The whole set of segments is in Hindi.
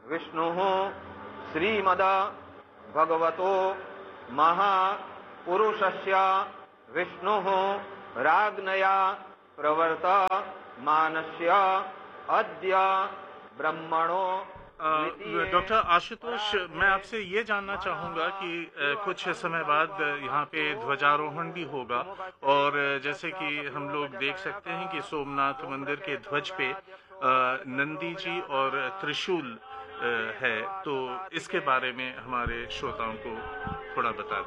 विष्णुः श्रीमद भगवतो महापुरुषस्य विष्णुः राज्ञया प्रवर्तमानस्य अद्य ब्रह्मणो। डॉक्टर आशुतोष, मैं आपसे ये जानना चाहूँगा कि कुछ समय बाद यहाँ पे ध्वजारोहण भी होगा और जैसे कि हम लोग देख सकते हैं कि सोमनाथ मंदिर के ध्वज पे नंदी जी और त्रिशूल है, तो इसके बारे में हमारे श्रोताओं को थोड़ा बता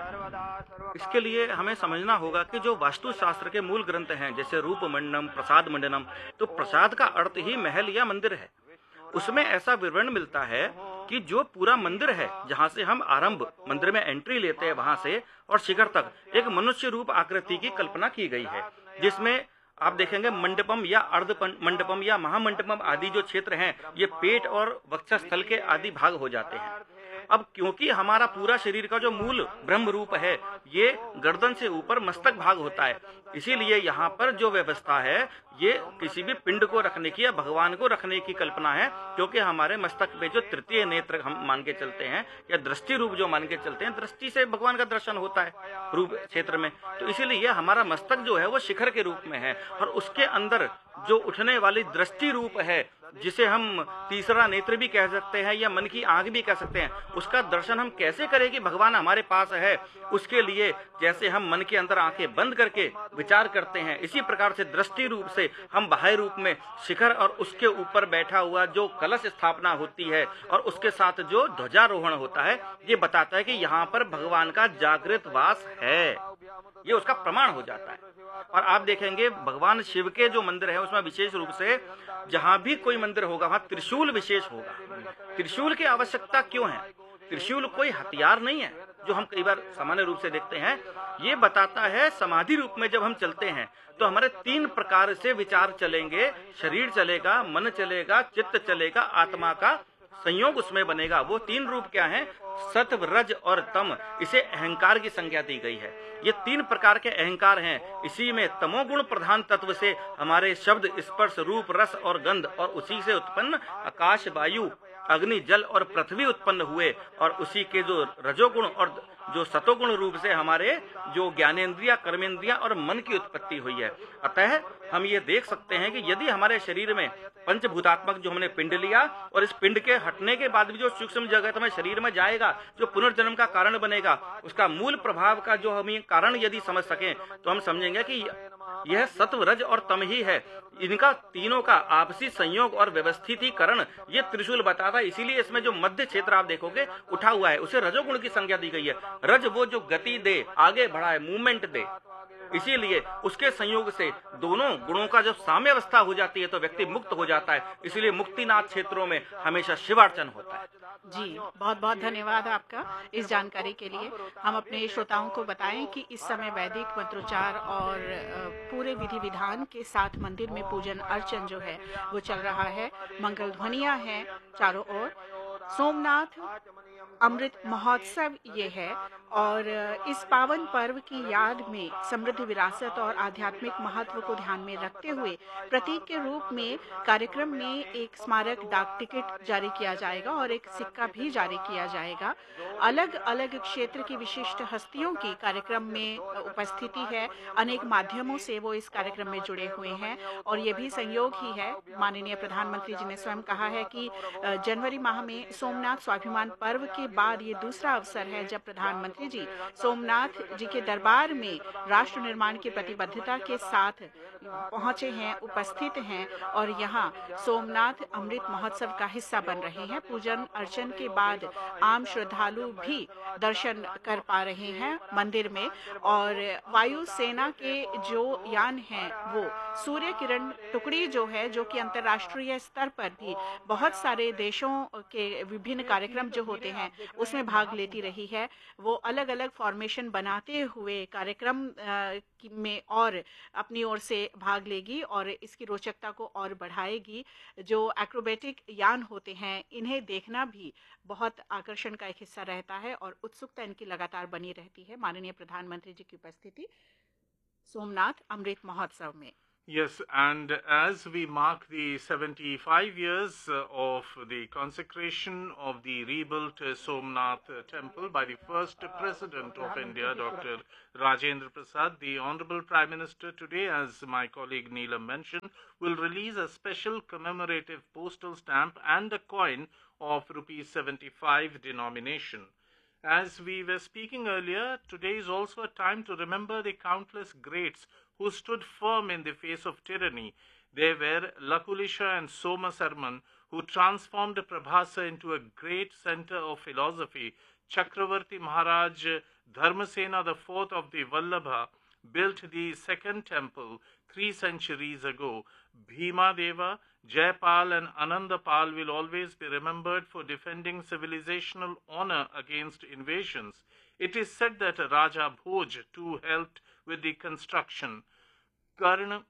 दें। इसके लिए हमें समझना होगा कि जो वास्तुशास्त्र के मूल ग्रंथ हैं, जैसे रूप मंडनम, प्रसाद मंडनम, तो प्रसाद का अर्थ ही महल या मंदिर है। उसमें ऐसा विवरण मिलता है कि जो पूरा मंदिर है, जहाँ से हम आरंभ मंदिर में एंट्री लेते हैं वहां से और शिखर तक एक मनुष्य रूप आकृति की कल्पना की गई है, जिसमें आप देखेंगे मंडपम या अर्ध मंडपम या महामंडपम आदि जो क्षेत्र हैं, ये पेट और वक्षस्थल के आदि भाग हो जाते हैं। अब क्योंकि हमारा पूरा शरीर का जो मूल ब्रह्म रूप है ये गर्दन से ऊपर मस्तक भाग होता है, इसीलिए यहाँ पर जो व्यवस्था है ये किसी भी पिंड को रखने की या भगवान को रखने की कल्पना है, क्योंकि हमारे मस्तक पे जो तृतीय नेत्र हम मान के चलते हैं या दृष्टि रूप जो मान के चलते हैं, दृष्टि से भगवान का दर्शन होता है रूप क्षेत्र में, तो इसीलिए हमारा मस्तक जो है वो शिखर के रूप में है और उसके अंदर जो उठने वाली दृष्टि रूप है, जिसे हम तीसरा नेत्र भी कह सकते हैं या मन की आंख भी कह सकते हैं, उसका दर्शन हम कैसे करें कि भगवान हमारे पास है। उसके लिए जैसे हम मन के अंदर आंखें बंद करके विचार करते हैं, इसी प्रकार से दृष्टि रूप से हम बाह्य रूप में शिखर और उसके ऊपर बैठा हुआ जो कलश स्थापना होती है और उसके साथ जो ध्वजारोहण होता है, ये बताता है कि यहाँ पर भगवान का जागृत वास है, ये उसका प्रमाण हो जाता है। और आप देखेंगे भगवान शिव के जो मंदिर है उसमें विशेष रूप से जहां भी कोई मंदिर होगा वहां त्रिशूल विशेष होगा। त्रिशूल की आवश्यकता क्यों है? त्रिशूल कोई हथियार नहीं है जो हम कई बार सामान्य रूप से देखते हैं, ये बताता है समाधि रूप में जब हम चलते हैं तो हमारे तीन प्रकार से विचार चलेंगे, शरीर चलेगा, मन चलेगा, चित्त चलेगा, आत्मा का संयोग उसमें बनेगा। वो तीन रूप क्या हैं? सत्व, रज और तम। इसे अहंकार की संज्ञा दी गई है। ये तीन प्रकार के अहंकार हैं। इसी में तमोगुण प्रधान तत्व से हमारे शब्द, स्पर्श, रूप, रस और गंध और उसी से उत्पन्न आकाश, वायु, अग्नि, जल और पृथ्वी उत्पन्न हुए और उसी के जो रजोगुण और जो सतोगुण रूप से हमारे जो ज्ञानेंद्रिया, कर्मेंद्रिया और मन की उत्पत्ति हुई है। अतः हम ये देख सकते हैं कि यदि हमारे शरीर में पंचभूतात्मक जो हमने पिंड लिया और इस पिंड के हटने के बाद भी जो सूक्ष्म जगत में शरीर में जाएगा, जो पुनर्जन्म का कारण बनेगा, उसका मूल प्रभाव का जो हम कारण यदि समझ सकें तो हम समझेंगे कि यह सत्व, रज और तम ही है। इनका तीनों का आपसी संयोग और व्यवस्थितीकरण ये त्रिशूल बताता है। इसीलिए इसमें जो मध्य क्षेत्र आप देखोगे उठा हुआ है, उसे रजोगुण की संज्ञा दी गई है। रज वो जो गति दे, आगे बढ़ाए, मूवमेंट दे, इसीलिए उसके संयोग से दोनों गुणों का जब साम्यावस्था हो जाती है तो व्यक्ति मुक्त हो जाता है। इसलिए मुक्तिनाथ क्षेत्रों में हमेशा शिवार्चन होता है। जी, बहुत बहुत धन्यवाद आपका इस जानकारी के लिए। हम अपने श्रोताओं को बताएं कि इस समय वैदिक मंत्रोच्चार और पूरे विधि विधान के साथ मंदिर में पूजन अर्चन जो है वो चल रहा है। मंगल ध्वनियां हैं चारों ओर। सोमनाथ अमृत महोत्सव ये है और इस पावन पर्व की याद में समृद्ध विरासत और आध्यात्मिक महत्व को ध्यान में रखते हुए प्रतीक के रूप में कार्यक्रम में एक स्मारक डाक टिकट जारी किया जाएगा और एक सिक्का भी जारी किया जाएगा। अलग अलग क्षेत्र की विशिष्ट हस्तियों की कार्यक्रम में उपस्थिति है। अनेक माध्यमों से वो इस कार्यक्रम में जुड़े हुए हैं और ये भी संयोग ही है। माननीय प्रधानमंत्री जी ने स्वयं कहा है कि जनवरी माह में सोमनाथ स्वाभिमान पर्व के बाद ये दूसरा अवसर है जब प्रधानमंत्री जी सोमनाथ जी के दरबार में राष्ट्र निर्माण की प्रतिबद्धता के साथ पहुंचे हैं, उपस्थित हैं और यहाँ सोमनाथ अमृत महोत्सव का हिस्सा बन रहे हैं। पूजन अर्चन के बाद आम श्रद्धालु भी दर्शन कर पा रहे हैं मंदिर में और वायु सेना के जो यान हैं वो सूर्य किरण टुकड़ी जो है, जो कि अंतर्राष्ट्रीय स्तर पर भी बहुत सारे देशों के विभिन्न कार्यक्रम जो होते हैं उसमें भाग लेती रही है। वो अलग अलग फॉर्मेशन बनाते हुए कार्यक्रम में और अपनी ओर से भाग लेगी और इसकी रोचकता को और बढ़ाएगी। जो एक्रोबेटिक यान होते हैं इन्हें देखना भी बहुत आकर्षण का एक हिस्सा रहता है और उत्सुकता इनकी लगातार बनी रहती है। माननीय प्रधानमंत्री जी की उपस्थिति सोमनाथ अमृत महोत्सव में Yes, and as we mark the 75 years of the consecration of the rebuilt Somnath temple by the first President of India, Dr. Rajendra Prasad, the Honorable Prime Minister today, as my colleague Neelam mentioned, will release a special commemorative postal stamp and a coin of rupees 75 denomination. As we were speaking earlier, today is also a time to remember the countless greats who stood firm in the face of tyranny. They were Lakulisha and Soma Sarman, who transformed Prabhasa into a great center of philosophy. Chakravarti Maharaj Dharmasena IV of the Vallabha built the second temple 3 centuries ago. Bhima Deva, Jayapal and Anandapal will always be remembered for defending civilizational honor against invasions. It is said that Raja Bhoj too helped with the construction. Karna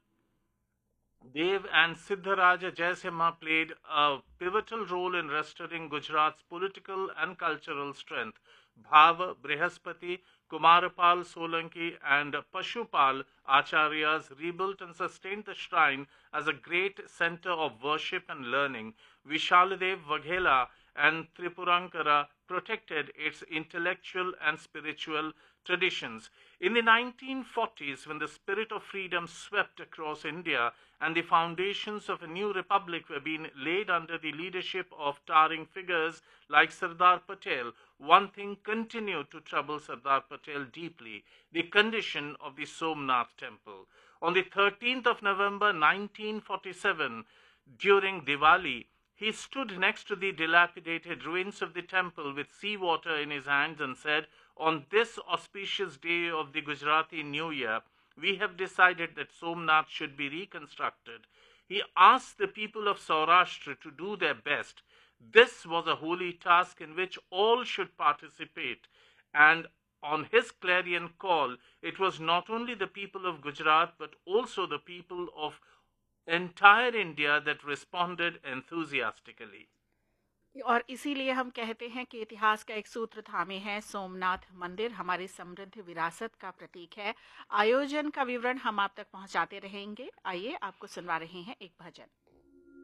Dev and Siddharaja Jaisimha played a pivotal role in restoring Gujarat's political and cultural strength. Bhava, Brihaspati, Kumarapal Solanki and Pashupal Acharyas rebuilt and sustained the shrine as a great center of worship and learning. Vishaladev Vaghela and Tripurankara protected its intellectual and spiritual traditions. In the 1940s, when the spirit of freedom swept across India and the foundations of a new republic were being laid under the leadership of towering figures like Sardar Patel, one thing continued to trouble Sardar Patel deeply: the condition of the Somnath temple. On the 13th of November 1947, during Diwali, he stood next to the dilapidated ruins of the temple with seawater in his hands and said, "On this auspicious day of the Gujarati New Year, we have decided that Somnath should be reconstructed." He asked the people of Saurashtra to do their best. This was a holy task in which all should participate. And on his clarion call, it was not only the people of Gujarat but also the people of entire India that responded enthusiastically. और इसीलिए हम कहते हैं कि इतिहास का एक सूत्र थामे है, सोमनाथ मंदिर हमारी समृद्ध विरासत का प्रतीक है। आयोजन का विवरण हम आप तक पहुंचाते रहेंगे। आइए आपको सुनवा रहे हैं एक भजन।